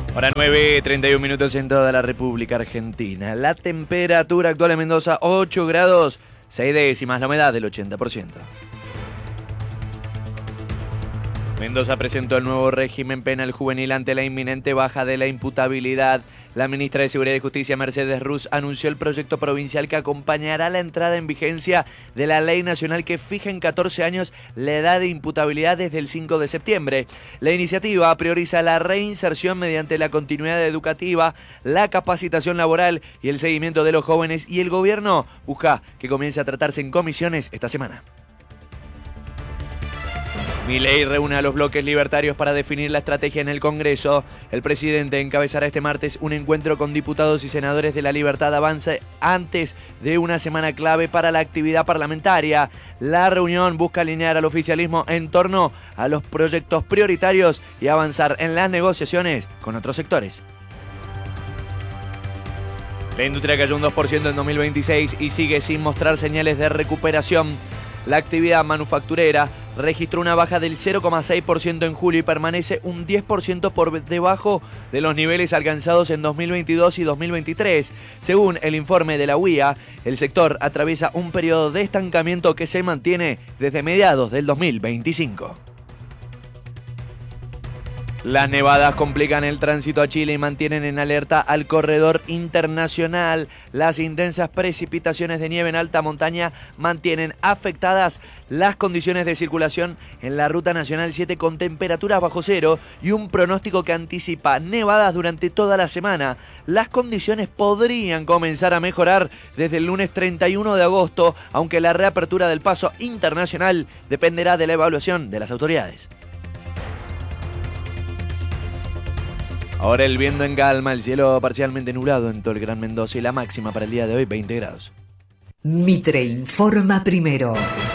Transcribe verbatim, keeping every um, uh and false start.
Hora nueve, treinta y un minutos en toda la República Argentina. La temperatura actual en Mendoza, ocho grados, seis décimas, la humedad del ochenta por ciento. Mendoza presentó el nuevo régimen penal juvenil ante la inminente baja de la imputabilidad. La ministra de Seguridad y Justicia, Mercedes Ruz, anunció el proyecto provincial que acompañará la entrada en vigencia de la ley nacional que fija en catorce años la edad de imputabilidad desde el cinco de septiembre. La iniciativa prioriza la reinserción mediante la continuidad educativa, la capacitación laboral y el seguimiento de los jóvenes, y el gobierno busca que comience a tratarse en comisiones esta semana. Milei reúne a los bloques libertarios para definir la estrategia en el Congreso. El presidente encabezará este martes un encuentro con diputados y senadores de la Libertad Avanza antes de una semana clave para la actividad parlamentaria. La reunión busca alinear al oficialismo en torno a los proyectos prioritarios y avanzar en las negociaciones con otros sectores. La industria cayó un dos por ciento en dos mil veintiséis y sigue sin mostrar señales de recuperación. La actividad manufacturera registró una baja del cero coma seis por ciento en julio y permanece un diez por ciento por debajo de los niveles alcanzados en dos mil veintidós y dos mil veintitrés. Según el informe de la U I A, el sector atraviesa un periodo de estancamiento que se mantiene desde mediados del dos mil veinticinco. Las nevadas complican el tránsito a Chile y mantienen en alerta al corredor internacional. Las intensas precipitaciones de nieve en alta montaña mantienen afectadas las condiciones de circulación en la Ruta Nacional siete, con temperaturas bajo cero y un pronóstico que anticipa nevadas durante toda la semana. Las condiciones podrían comenzar a mejorar desde el lunes treinta y uno de agosto, aunque la reapertura del paso internacional dependerá de la evaluación de las autoridades. Ahora el viento en calma, el cielo parcialmente nublado en todo el Gran Mendoza y la máxima para el día de hoy veinte grados. Mitre informa primero.